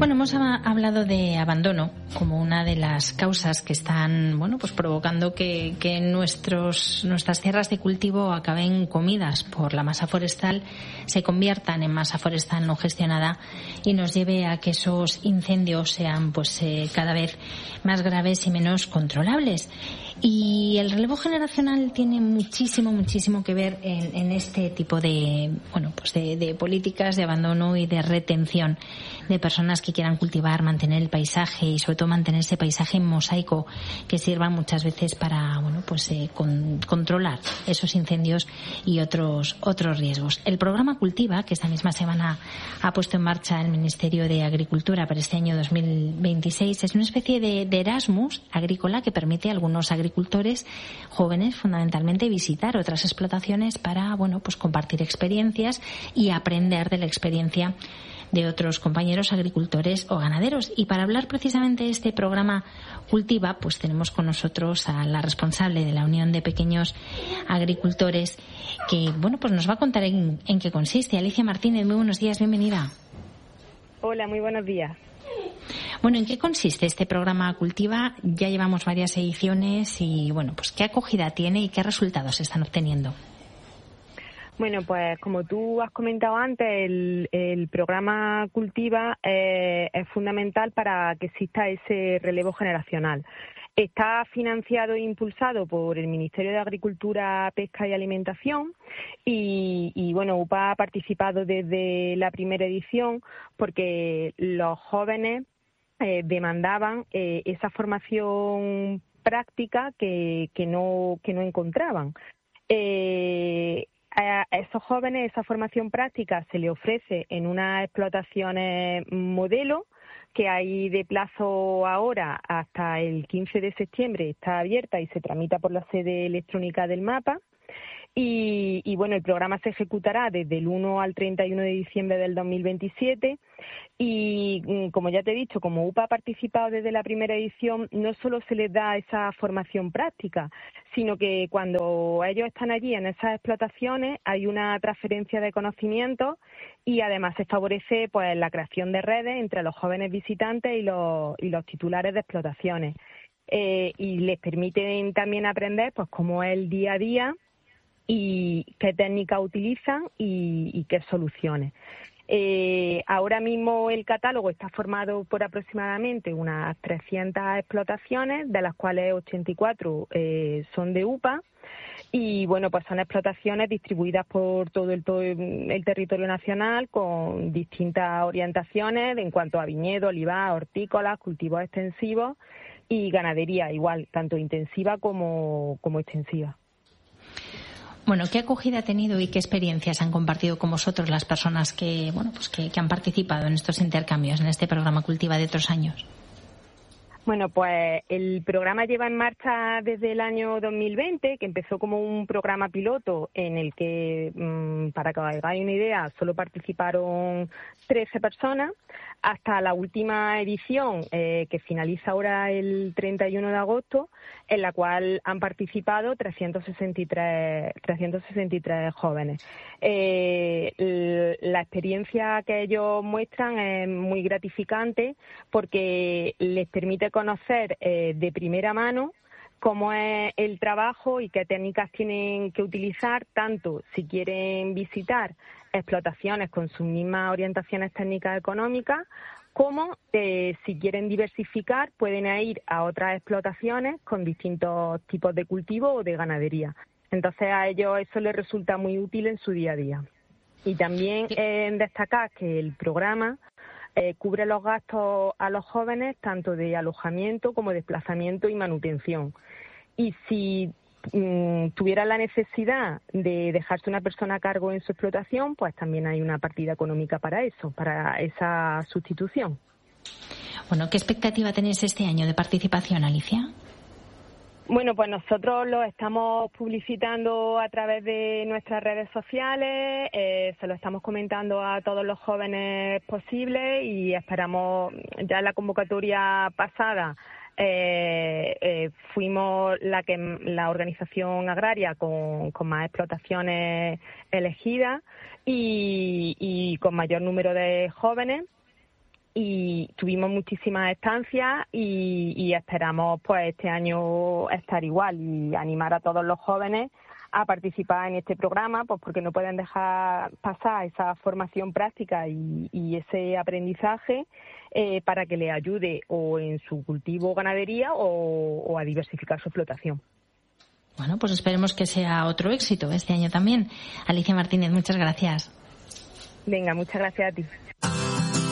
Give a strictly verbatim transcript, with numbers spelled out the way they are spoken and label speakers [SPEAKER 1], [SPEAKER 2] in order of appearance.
[SPEAKER 1] Bueno, hemos hablado de abandono como una de las causas que están, bueno, pues provocando que, que nuestros, nuestras tierras de cultivo acaben comidas por la masa forestal, se conviertan en masa forestal no gestionada y nos lleve a que esos incendios sean, pues, eh, cada vez más graves y menos controlables. Y el relevo generacional tiene muchísimo, muchísimo que ver en, en este tipo de, bueno, pues de, de políticas de abandono y de retención de personas que quieran cultivar, mantener el paisaje y sobre todo mantener ese paisaje en mosaico que sirva muchas veces para, bueno, pues eh, con, controlar esos incendios y otros otros riesgos. El programa Cultiva, que esta misma semana ha puesto en marcha el Ministerio de Agricultura para este año dos mil veintiséis, es una especie de, de Erasmus agrícola que permite a algunos agricultores jóvenes fundamentalmente visitar otras explotaciones para, bueno, pues compartir experiencias y aprender de la experiencia de otros compañeros agricultores o ganaderos. Y para hablar precisamente de este programa Cultiva, pues tenemos con nosotros a la responsable de la Unión de Pequeños Agricultores, que, bueno, pues nos va a contar en, en qué consiste. Alicia Martínez, muy buenos días, bienvenida.
[SPEAKER 2] Hola, muy buenos días.
[SPEAKER 1] Bueno, ¿en qué consiste este programa Cultiva? Ya llevamos varias ediciones y, bueno, pues ¿qué acogida tiene y qué resultados se están obteniendo?
[SPEAKER 2] Bueno, pues como tú has comentado antes, el, el programa Cultiva eh, es fundamental para que exista ese relevo generacional. Está financiado e impulsado por el Ministerio de Agricultura, Pesca y Alimentación y, y bueno, U P A ha participado desde la primera edición porque los jóvenes eh, demandaban eh, esa formación práctica que, que no que no encontraban. Eh, A esos jóvenes esa formación práctica se le ofrece en unas explotaciones modelo que hay de plazo ahora hasta el quince de septiembre, está abierta y se tramita por la sede electrónica del mapa. Y, y bueno, el programa se ejecutará desde el uno al treinta y uno de diciembre del dos mil veintisiete y, como ya te he dicho, como U P A ha participado desde la primera edición, no solo se les da esa formación práctica, sino que cuando ellos están allí en esas explotaciones hay una transferencia de conocimientos y además se favorece, pues, la creación de redes entre los jóvenes visitantes y los, y los titulares de explotaciones. Eh, y les permiten también aprender, pues, cómo es el día a día y qué técnicas utilizan y, y qué soluciones. Eh, ahora mismo el catálogo está formado por aproximadamente unas trescientas explotaciones, de las cuales ochenta y cuatro eh, son de U P A, y bueno, pues son explotaciones distribuidas por todo el, todo el territorio nacional con distintas orientaciones en cuanto a viñedo, olivar, hortícolas, cultivos extensivos y ganadería igual, tanto intensiva como, como extensiva.
[SPEAKER 1] Bueno, ¿qué acogida ha tenido y qué experiencias han compartido con vosotros las personas que, bueno, pues que, que han participado en estos intercambios, en este programa Cultiva de otros años?
[SPEAKER 2] Bueno, pues el programa lleva en marcha desde el año dos mil veinte, que empezó como un programa piloto en el que, mmm, para que os hagáis una idea, solo participaron trece personas, hasta la última edición, eh, que finaliza ahora el treinta y uno de agosto, en la cual han participado trescientos sesenta y tres jóvenes. Eh, la experiencia que ellos muestran es muy gratificante porque les permite conocer eh, de primera mano cómo es el trabajo y qué técnicas tienen que utilizar, tanto si quieren visitar explotaciones con sus mismas orientaciones técnicas económicas, como eh, si quieren diversificar pueden ir a otras explotaciones con distintos tipos de cultivo o de ganadería. Entonces a ellos eso les resulta muy útil en su día a día. Y también eh, destacar que el programa eh, cubre los gastos a los jóvenes tanto de alojamiento como desplazamiento y manutención. Y si mm, tuviera la necesidad de dejarse una persona a cargo en su explotación, pues también hay una partida económica para eso, para esa sustitución.
[SPEAKER 1] Bueno, ¿qué expectativa tenéis este año de participación, Alicia?
[SPEAKER 2] Bueno, pues nosotros lo estamos publicitando a través de nuestras redes sociales, eh, se lo estamos comentando a todos los jóvenes posibles y esperamos, ya en la convocatoria pasada eh, eh, fuimos la que la organización agraria con, con más explotaciones elegidas y, y con mayor número de jóvenes. y tuvimos muchísimas estancias y, y esperamos pues este año estar igual y animar a todos los jóvenes a participar en este programa, pues porque no pueden dejar pasar esa formación práctica y, y ese aprendizaje eh, para que les ayude o en su cultivo o ganadería o, o a diversificar su explotación.
[SPEAKER 1] Bueno, pues esperemos que sea otro éxito este año también. Alicia Martínez, muchas gracias.
[SPEAKER 2] Venga, muchas gracias a ti.